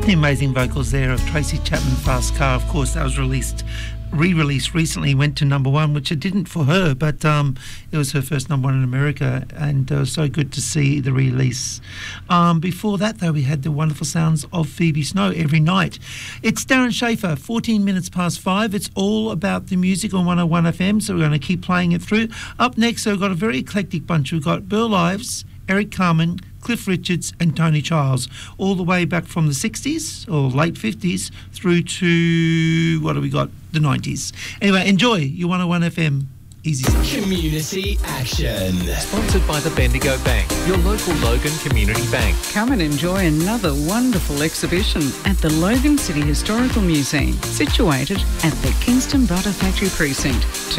The amazing vocals there of Tracy Chapman, Fast Car. Of course, that was re-released recently, went to number one, which it didn't for her, but it was her first number one in America, and so good to see the release. Before that, though, we had the wonderful sounds of Phoebe Snow, Every Night. It's Darren Schaefer, 14 minutes past 5. It's all about the music on 101 FM, so we're going to keep playing it through. Up next, we've got a very eclectic bunch. We've got Burl Ives, Eric Carmen, Cliff Richards and Tony Childs, all the way back from the 60s or late 50s through to, what have we got, the 90s. Anyway, enjoy your 101 FM. Easy stuff. Community Action. Sponsored by the Bendigo Bank, your local Logan Community Bank. Come and enjoy another wonderful exhibition at the Logan City Historical Museum, situated at the Kingston Butter Factory Precinct,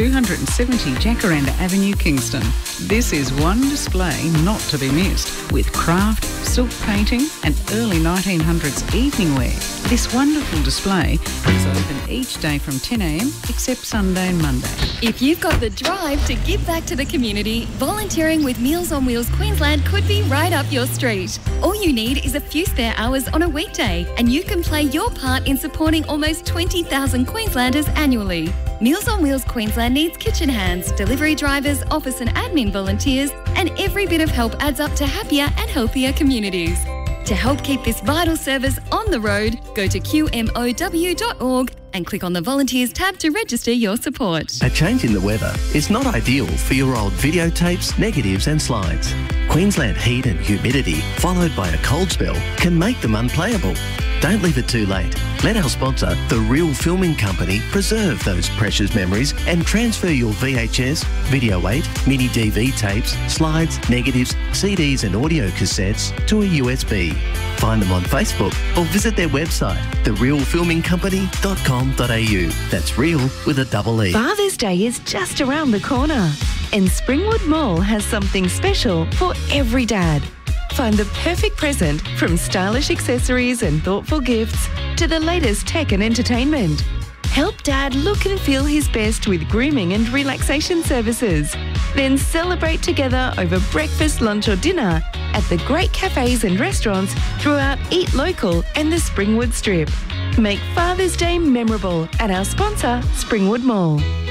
270 Jacaranda Avenue, Kingston. This is one display not to be missed, with craft, silk painting and early 1900s evening wear. This wonderful display is open each day from 10 a.m. except Sunday and Monday. If you've got the drive to give back to the community, volunteering with Meals on Wheels Queensland could be right up your street. All you need is a few spare hours on a weekday, and you can play your part in supporting almost 20,000 Queenslanders annually. Meals on Wheels Queensland needs kitchen hands, delivery drivers, office and admin volunteers, and every bit of help adds up to happier and healthier communities. To help keep this vital service on the road, go to qmow.org and click on the Volunteers tab to register your support. A change in the weather is not ideal for your old videotapes, negatives and slides. Queensland heat and humidity, followed by a cold spell, can make them unplayable. Don't leave it too late. Let our sponsor, The Real Filming Company, preserve those precious memories and transfer your VHS, Video 8, Mini DV tapes, slides, negatives, CDs and audio cassettes to a USB. Find them on Facebook or visit their website, therealfilmingcompany.com.au. That's real with a double E. Father's Day is just around the corner, and Springwood Mall has something special for every dad. Find the perfect present, from stylish accessories and thoughtful gifts to the latest tech and entertainment. Help Dad look and feel his best with grooming and relaxation services. Then celebrate together over breakfast, lunch or dinner at the great cafes and restaurants throughout Eat Local and the Springwood Strip. Make Father's Day memorable at our sponsor, Springwood Mall.